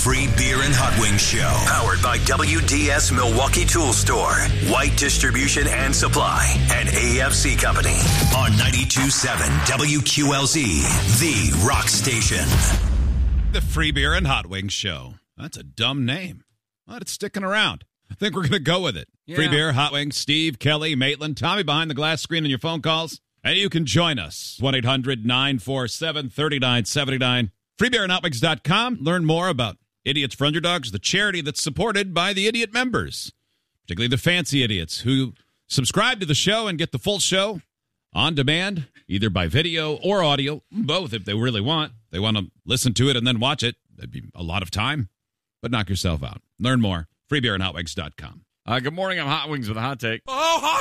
Free Beer and Hot Wings Show. Powered by WDS Milwaukee Tool Store, White Distribution and Supply, and AFC Company. On 92.7 WQLZ, the rock station. The Free Beer and Hot Wings Show. That's a dumb name, but it's sticking around. I think we're going to go with it. Yeah. Free Beer, Hot Wings, Steve, Kelly, Maitland, Tommy behind the glass screen on your phone calls. And you can join us. 1-800-947-3979. FreeBeerandHotWings.com. Learn more about Idiots for Underdogs, the charity that's supported by the idiot members, particularly the fancy idiots who subscribe to the show and get the full show on demand, either by video or audio, both if they really want. They want to listen to it and then watch it. That'd be a lot of time, but knock yourself out. Learn more. FreeBeerandHotWings.com. Good morning. I'm Hot Wings with a hot take. Oh, hot.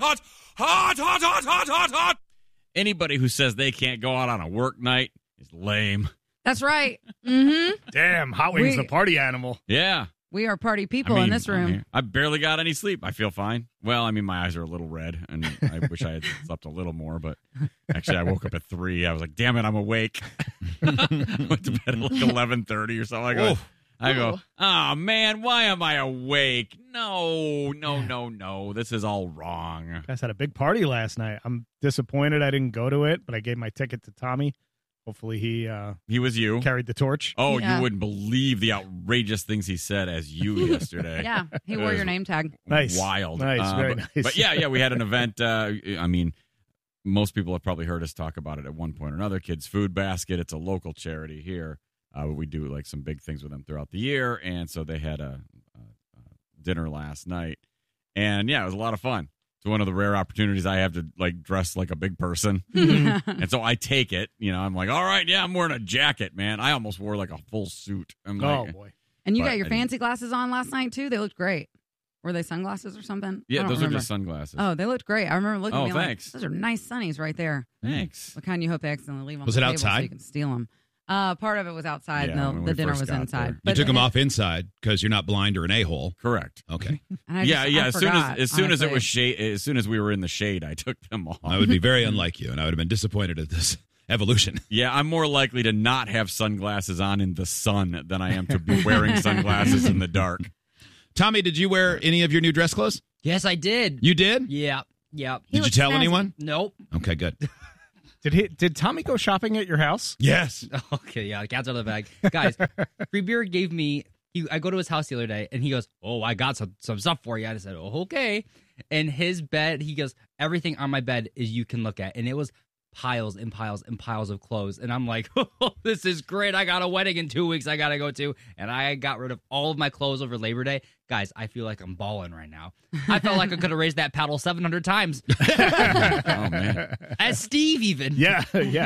Anybody who says they can't go out on a work night is lame. That's right. Mm-hmm. Damn, Hot Wings, the party animal. Yeah. We are party people in this room. I barely got any sleep. I feel fine. Well, I mean, my eyes are a little red, and I wish I had slept a little more, but actually I woke up at 3. I was like, damn it, I'm awake. I went to bed at like 11:30 or something. I go, oh, man, why am I awake? No. This is all wrong. You guys had a big party last night. I'm disappointed I didn't go to it, but I gave my ticket to Tommy. Hopefully he was you. Carried the torch. Oh, yeah. You wouldn't believe the outrageous things he said as you yesterday. Yeah, he wore your name tag. Nice. Wild. Nice, very nice. But yeah, we had an event. I mean, most people have probably heard us talk about it at one point or another. Kids Food Basket. It's a local charity here. We do like some big things with them throughout the year, and so they had a dinner last night, and yeah, it was a lot of fun. It's one of the rare opportunities I have to like dress like a big person, and so I take it. You know, I'm like, all right, yeah, I'm wearing a jacket, man. I almost wore like a full suit. Boy! And you got your fancy glasses on last night too. They looked great. Were they sunglasses or something? Yeah, those are just sunglasses. Oh, they looked great. I remember looking at me thanks. like, those are nice sunnies right there. Thanks. What kind you hope they accidentally leave on was the it table outside? So you can steal them. Part of it was outside, and the dinner was inside. You took them off inside because you're not blind or an a-hole. Correct. Okay. As soon as it was shade, as soon as we were in the shade, I took them off. I would be very unlike you, and I would have been disappointed at this evolution. Yeah, I'm more likely to not have sunglasses on in the sun than I am to be wearing sunglasses in the dark. Tommy, did you wear any of your new dress clothes? Yes, I did. You did? Yeah. Did you tell anyone? Nope. Okay, good. Did Tommy go shopping at your house? Yes. Okay, yeah, the cat's out of the bag. Guys, Free Beer gave me, I go to his house the other day, and he goes, oh, I got some stuff for you. I said, oh, okay. And his bed, he goes, everything on my bed is you can look at. And it was piles and piles and piles of clothes. And I'm like, oh, this is great. I got a wedding in 2 weeks I got to go to. And I got rid of all of my clothes over Labor Day. Guys, I feel like I'm balling right now. I felt like I could have raised that paddle 700 times. Oh, man. As Steve, even. Yeah.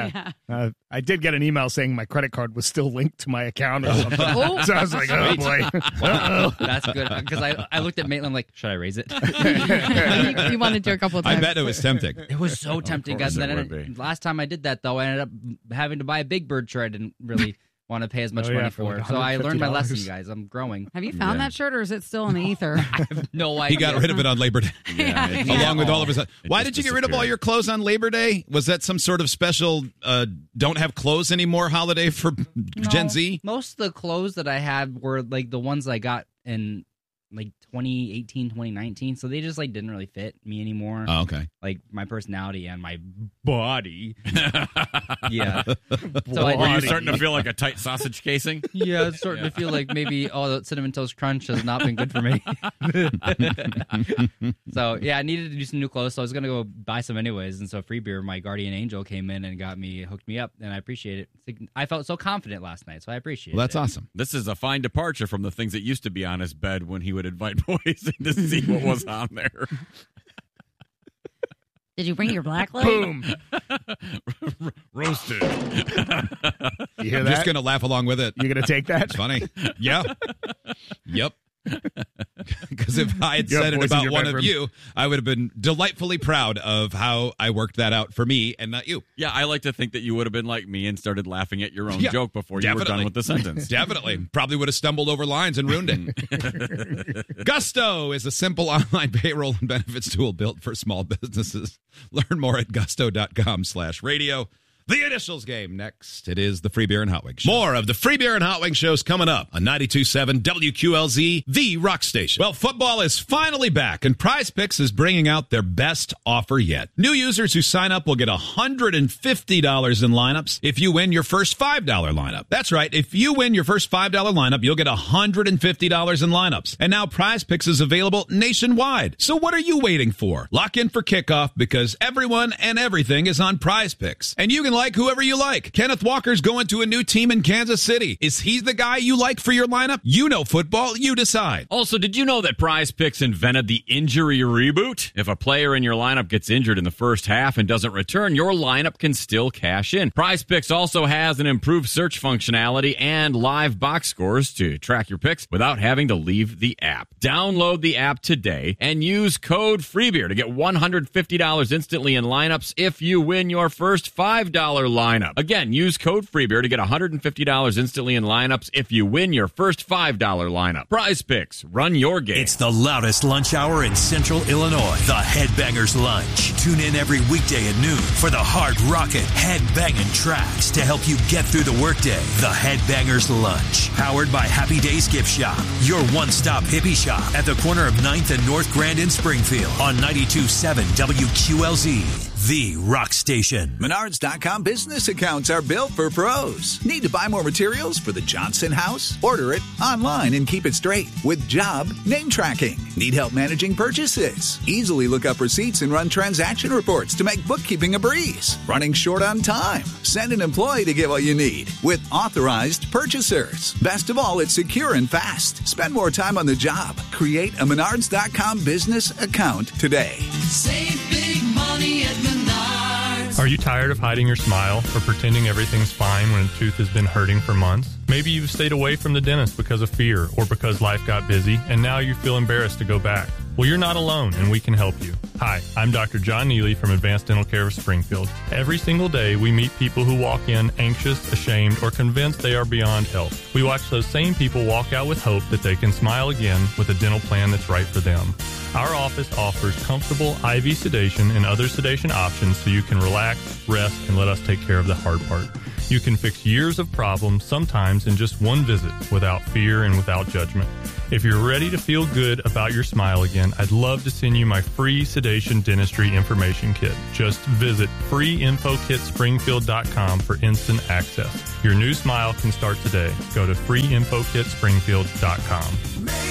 I did get an email saying my credit card was still linked to my account or something. So I was like, oh, boy. Wow. That's good. Because I looked at Maitland like, should I raise it? You wanted to a couple of times. I bet it was tempting. It was so tempting, guys. Last time I did that, though, I ended up having to buy a Big Bird shirt. I didn't really want to pay as much money for it. So I learned my lesson, you guys. I'm growing. Have you found that shirt, or is it still in the ether? I have no idea. He got rid of it on Labor Day. Along with all of his... Why did you get rid of all your clothes on Labor Day? Was that some sort of special don't have clothes anymore holiday for Gen Z? Most of the clothes that I had were like the ones I got in like 2018, 2019. So they just like didn't really fit me anymore. Oh, okay. Like my personality and my body. Yeah. So were you starting to feel like a tight sausage casing? Yeah, it's starting to feel like maybe the Cinnamon Toast Crunch has not been good for me. So yeah, I needed to do some new clothes. So I was gonna go buy some anyways. And so Free Beer, my guardian angel, came in and hooked me up, and I appreciate it. I felt so confident last night, so I appreciate it. Well, that's awesome. This is a fine departure from the things that used to be on his bed when he would invite boys in to see what was on there. Did you bring your black light? Boom. Roasted. You hear I'm that? just going to laugh along with it. You going to take that? It's funny. Yeah. Yep. Because if I had said it about one of you, I would have been delightfully proud of how I worked that out for me and not you. Yeah, I like to think that you would have been like me and started laughing at your own joke before you were done with the sentence. Definitely. Probably would have stumbled over lines and ruined it. Gusto is a simple online payroll and benefits tool built for small businesses. Learn more at gusto.com/radio. The Initials game next. It is the Free Beer and Hot Wings Show. More of the Free Beer and Hot Wings shows coming up on 92.7 WQLZ, the rock station. Well, football is finally back, and Prize Picks is bringing out their best offer yet. New users who sign up will get $150 in lineups if you win your first $5 lineup. That's right. If you win your first $5 lineup, you'll get $150 in lineups. And now Prize Picks is available nationwide. So what are you waiting for? Lock in for kickoff because everyone and everything is on Prize Picks. And you can like whoever you like. Kenneth Walker's going to a new team in Kansas City. Is he the guy you like for your lineup? You know football. You decide. Also, did you know that Prize Picks invented the injury reboot? If a player in your lineup gets injured in the first half and doesn't return, your lineup can still cash in. Prize Picks also has an improved search functionality and live box scores to track your picks without having to leave the app. Download the app today and use code FREEBEER to get $150 instantly in lineups if you win your first $5 lineup. Again, use code FREEBEER to get $150 instantly in lineups if you win your first $5 lineup. Prize Picks, run your game. It's the loudest lunch hour in Central Illinois. The Headbangers Lunch. Tune in every weekday at noon for the hard rockin', headbanging tracks to help you get through the workday. The Headbangers Lunch. Powered by Happy Days Gift Shop. Your one-stop hippie shop at the corner of 9th and North Grand in Springfield on 92.7 WQLZ. The rock station. Menards.com business accounts are built for pros. Need to buy more materials for the Johnson house? Order it online and keep it straight with job name tracking. Need help managing purchases? Easily look up receipts and run transaction reports to make bookkeeping a breeze. Running short on time? Send an employee to get what you need with authorized purchasers. Best of all, it's secure and fast. Spend more time on the job. Create a Menards.com business account today. Save big money at Menards. Are you tired of hiding your smile or pretending everything's fine when a tooth has been hurting for months? Maybe you've stayed away from the dentist because of fear or because life got busy and now you feel embarrassed to go back. Well, you're not alone, and we can help you. Hi, I'm Dr. John Neely from Advanced Dental Care of Springfield. Every single day, we meet people who walk in anxious, ashamed, or convinced they are beyond help. We watch those same people walk out with hope that they can smile again with a dental plan that's right for them. Our office offers comfortable IV sedation and other sedation options so you can relax, rest, and let us take care of the hard part. You can fix years of problems, sometimes in just one visit, without fear and without judgment. If you're ready to feel good about your smile again, I'd love to send you my free sedation dentistry information kit. Just visit freeinfokitspringfield.com for instant access. Your new smile can start today. Go to freeinfokitspringfield.com.